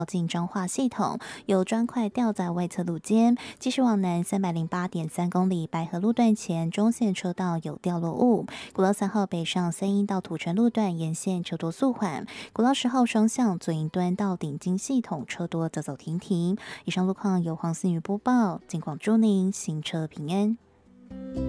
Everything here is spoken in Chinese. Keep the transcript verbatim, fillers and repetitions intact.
进彰化系统，有砖块掉在外侧路肩，继续往南三百零八点三公里白河路段前中线车道有掉落物。国道三号北上三阴到土城路段沿线车多速缓，国道十号双向左营端到顶金系统车多走走停停。以上路况由黄思雨播报，尽管祝您行车平安。